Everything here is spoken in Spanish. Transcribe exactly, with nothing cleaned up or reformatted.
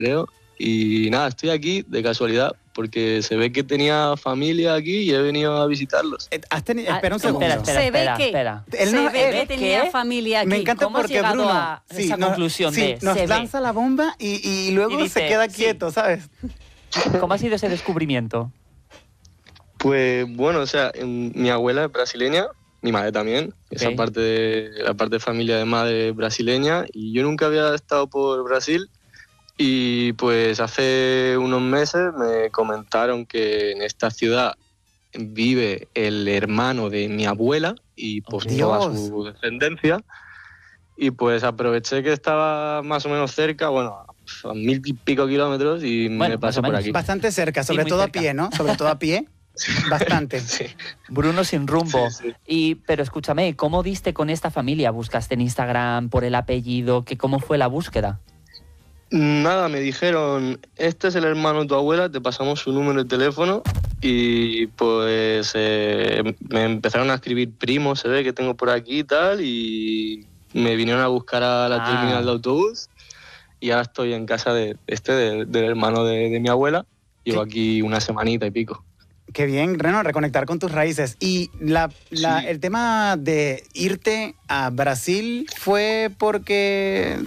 creo. Y nada, estoy aquí de casualidad porque se ve que tenía familia aquí y he venido a visitarlos. Eh, has teni- Ah, espera un segundo. Espera, espera, Se ve espera, que- espera. Él Se no- ve él- que tenía ¿qué? familia aquí. Me encanta ¿Cómo has porque llegado Bruno a esa nos- conclusión sí, de nos se ve? lanza la bomba y, y luego Y dice, se queda sí. quieto, ¿sabes? ¿Cómo ha sido ese descubrimiento? Pues bueno, o sea, em, mi abuela es brasileña, mi madre también, esa Ok. parte de la parte de familia de madre brasileña, y yo nunca había estado por Brasil. Y pues hace unos meses me comentaron que en esta ciudad vive el hermano de mi abuela y pues Oh, toda Dios. su descendencia. Y pues aproveché que estaba más o menos cerca, bueno, a mil y pico kilómetros y Bueno, me más pasé o por menos. aquí. Bastante cerca, Sí, sobre muy todo cerca. a pie, ¿no? Sobre todo a pie. Bastante. Sí. Bruno sin rumbo. Sí, sí. Y, pero escúchame, ¿cómo diste con esta familia? ¿Buscaste en Instagram por el apellido? ¿Qué, ¿Cómo fue la búsqueda? Nada, me dijeron, este es el hermano de tu abuela, te pasamos su número de teléfono y pues eh, me empezaron a escribir primos, se ve que tengo por aquí y tal, y me vinieron a buscar a la Ah. terminal de autobús y ahora estoy en casa de este, de- del hermano de, de mi abuela. Llevo ¿Qué? aquí una semanita y pico. Qué bien, Reno, reconectar con tus raíces. Y la, la- Sí. el tema de irte a Brasil fue porque